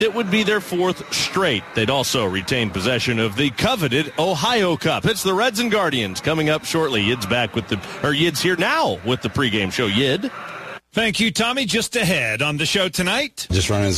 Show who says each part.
Speaker 1: It would be their 4th straight. They'd also retain possession of the coveted Ohio Cup. It's the Reds and Guardians coming up shortly. Yid's here now with the pregame show. Yid.
Speaker 2: Thank you, Tommy. Just ahead on the show tonight.
Speaker 3: Just running